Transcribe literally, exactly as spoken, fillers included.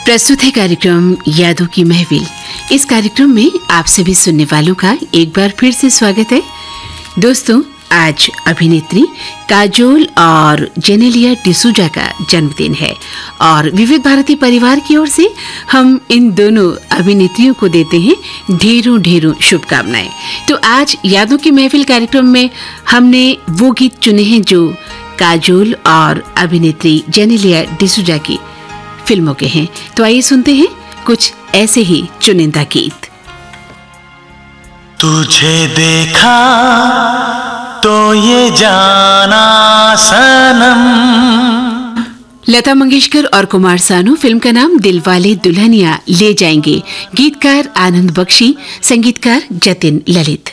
प्रस्तुत है कार्यक्रम यादों की महफिल। इस कार्यक्रम में आप सभी सुनने वालों का एक बार फिर से स्वागत है। दोस्तों, आज अभिनेत्री काजोल और जेनेलिया डिसूजा का जन्मदिन है और विविध भारती परिवार की ओर से हम इन दोनों अभिनेत्रियों को देते हैं ढेरों ढेरों शुभकामनाएं। तो आज यादों की महफिल कार्यक्रम में हमने वो गीत चुने हैं जो काजोल और अभिनेत्री जेनेलिया डिसूजा की फिल्मों के हैं। तो आइए सुनते हैं कुछ ऐसे ही चुनिंदा गीत। तुझे देखा तो ये जाना सनम। लता मंगेशकर और कुमार सानू। फिल्म का नाम दिलवाले दुल्हनिया ले जाएंगे। गीतकार आनंद बख्शी, संगीतकार जतिन ललित।